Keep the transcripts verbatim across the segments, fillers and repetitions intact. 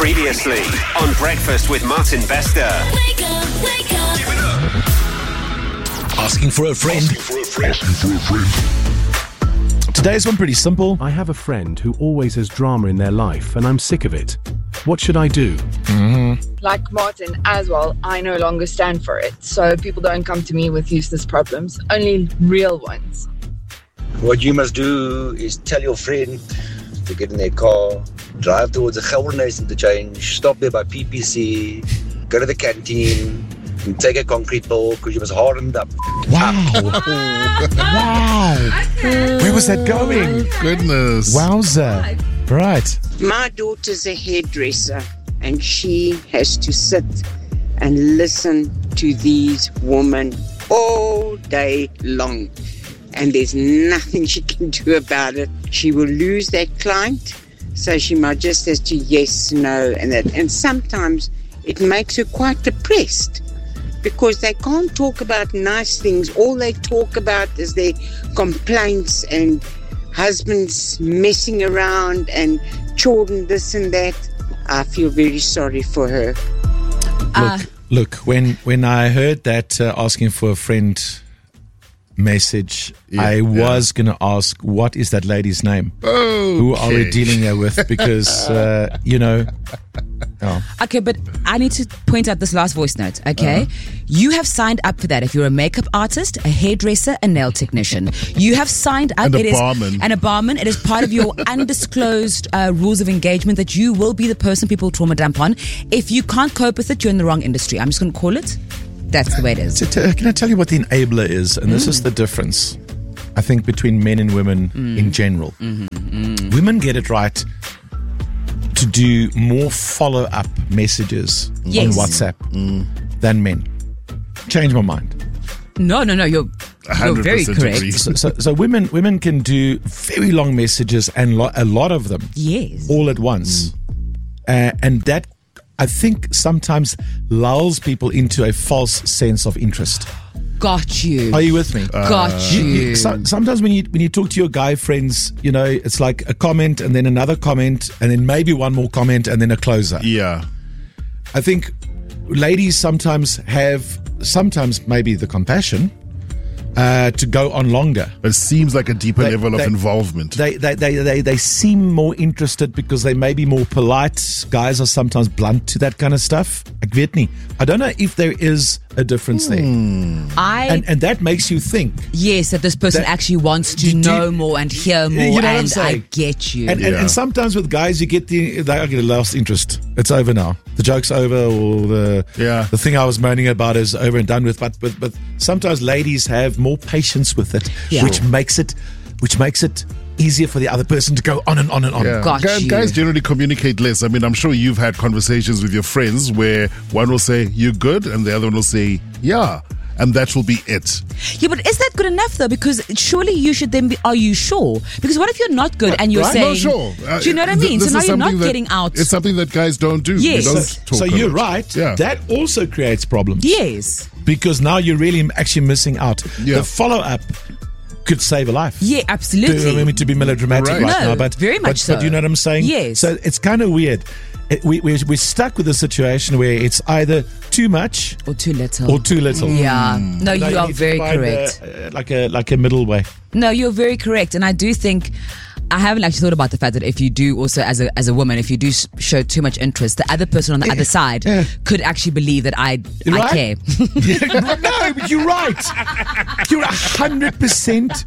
Previously on Breakfast with Martin Bester. Wake up, wake up. Give it up. Asking for a friend. Asking for a friend. Asking for a friend. Today's one pretty simple. I have a friend who always has drama in their life, and I'm sick of it. What should I do? Mm-hmm. Like Martin as well, I no longer stand for it. So people don't come to me with useless problems, only real ones. What you must do is tell your friend to get in their car, drive towards the Gelderhuis interchange, stop there by P P C, go to the canteen, and take a concrete ball because you must harden up. Wow. Wow. Where was that going? Goodness. Wowza. Right. My daughter's a hairdresser and she has to sit and listen to these women all day long. And there's nothing she can do about it. She will lose that client, so she might just has to yes, no, and that. And sometimes it makes her quite depressed because they can't talk about nice things. All they talk about is their complaints and husbands messing around and children this and that. I feel very sorry for her. Uh, look, look, when when I heard that uh, asking for a friend message, yeah, I was yeah. going to ask, what is that lady's name? Okay. Who are we dealing here with? Because, uh, you know. Oh. Okay, but I need to point out this last voice note, okay? Uh-huh. You have signed up for that. If you're a makeup artist, a hairdresser, a nail technician, you have signed up. And a it barman. Is, and a barman. It is part of your undisclosed uh, rules of engagement that you will be the person people trauma dump on. If you can't cope with it, you're in the wrong industry. I'm just going to call it. That's the way it is. Can I tell you what the enabler is? And mm. this is the difference, I think, between men and women mm. in general. Mm-hmm. Mm. Women get it right to do more follow-up messages yes. on WhatsApp mm. than men. Change my mind. No, no, no. You're, you're very correct. So, so, so women women can do very long messages and lo- a lot of them. Yes. All at once. Mm. Uh, and that, I think, sometimes lulls people into a false sense of interest. Got you. Are you with me? Uh, Got you. you, you so, sometimes when you when you talk to your guy friends, you know, it's like a comment and then another comment and then maybe one more comment and then a closer. Yeah. I think ladies sometimes have, sometimes maybe the compassion uh, to go on longer. It seems like a deeper they, level they, of involvement. They they, they they they seem more interested because they may be more polite. Guys are sometimes blunt to that kind of stuff. Ek weet nie. I don't know if there is a difference hmm. there. I and, and that makes you think. Yes, that this person that, actually wants to do, know more and hear more. You know and what I'm I get you. And, yeah. and, and sometimes with guys, you get the they get lost interest. It's over now. The joke's over, or the yeah. the thing I was moaning about is over and done with. But but but sometimes ladies have more patience with it, yeah. which makes it which makes it easier for the other person to go on and on and on. Yeah. Got guys, you. guys generally communicate less. I mean, I'm sure you've had conversations with your friends where one will say, "You're good," and the other one will say, "Yeah." And that will be it. Yeah, but is that good enough though? Because surely you should then be, are you sure? Because what if you're not good and you're right? saying, no, sure. Uh, do you know what I mean? Th- so now you're not that, getting out. It's something that guys don't do. Yes. They don't So, talk so you're it. right. Yeah. That also creates problems. Yes. Because now you're really actually missing out. Yeah. The follow-up could save a life. Yeah, absolutely. Do I mean to be melodramatic Right. right No, now, but very much but, so. But you know what I'm saying? Yes. So it's kind of weird. It, we we're, we're stuck with a situation where it's either too much or too little. or too little. Yeah. No, you, No, are need to very find correct. A, like a like a middle way. No, you're very correct, and I do think. I haven't actually thought about the fact that if you do also as a as a woman, if you do show too much interest, the other person on the other side yeah. could actually believe that I Right? I care. Yeah, no, but you're right. You're a hundred percent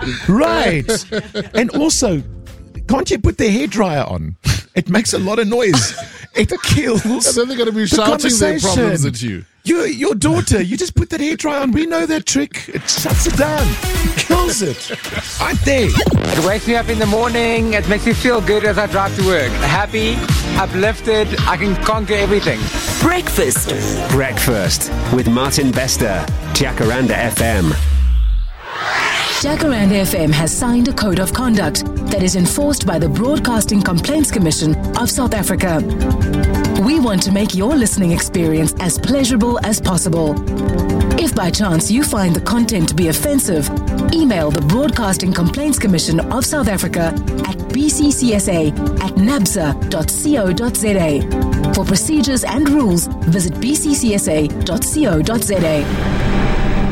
right. And also, can't you put the hairdryer on? It makes a lot of noise. It kills. And then they're going to be the shouting their conversation. problems at you. You, your daughter, you just put that hairdryer on. We know that trick. It shuts it down. It kills it. Right there. It wakes me up in the morning. It makes me feel good as I drive to work. Happy, uplifted. I can conquer everything. Breakfast. Breakfast with Martin Bester. Jacaranda F M. Jacaranda F M has signed a code of conduct that is enforced by the Broadcasting Complaints Commission of South Africa. We want to make your listening experience as pleasurable as possible. If by chance you find the content to be offensive, email the Broadcasting Complaints Commission of South Africa at B C C S A at nabsa dot co dot za. For procedures and rules, visit b c c s a dot co dot za.